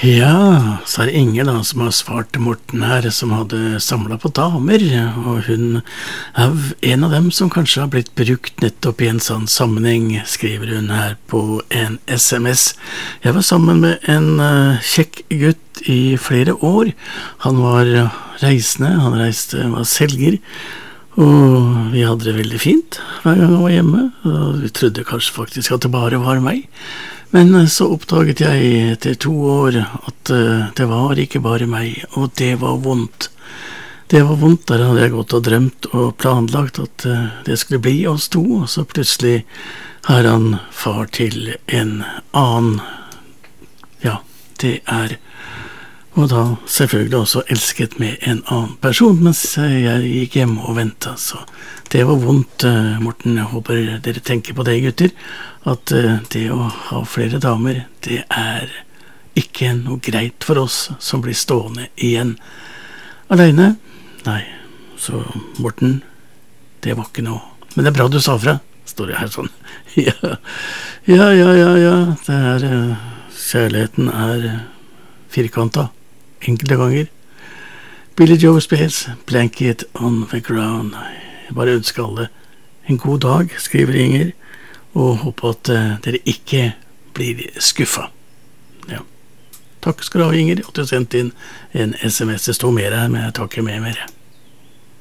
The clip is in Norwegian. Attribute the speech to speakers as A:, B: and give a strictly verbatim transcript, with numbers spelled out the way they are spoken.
A: Ja, så er det Inger da som har svart til Morten her, som hadde samlet på damer, og hun er en av dem som kanskje har blitt brukt nettopp i en sånn sammenheng, skriver hun her på en sms. Jeg var sammen med en uh, kjekk gutt i flere år. Han var reisende, han reiste, var selger, og vi hadde det veldig fint hver gang han var hjemme, og vi trodde kanskje faktisk at det bare var meg. Men så oppdaget jeg etter to år at uh, det var ikke bare meg, og det var vondt. Det var vondt, der hadde jeg gått og drømt og planlagt at uh, det skulle bli oss to, og så plutselig er han far til en annen. Ja, det er, og da selvfølgelig også elsket med en annen person, mens jeg gikk hjem og ventet, så det var vondt, uh, Morten. Jeg håper dere tenker på det, gutter, at uh, det å ha flere damer, det er ikke noe greit for oss som blir stående igjen alene. Nei, så Morten, det var ikke noe. Men det er bra du sa fra, står det her sånn. Ja, ja, ja, ja, ja. Det er, uh, kjærligheten er uh, firkantet, enkelte ganger. Billy Joe spilles Blanket on the Ground. Jeg bare ønsker alle en god dag, skriver Inger, og håper at uh, dere ikke blir skuffet. Ja. Takk skal du ha, Inger, at du har sendt inn en sms. Det står mer her, men jeg tar ikke med mer.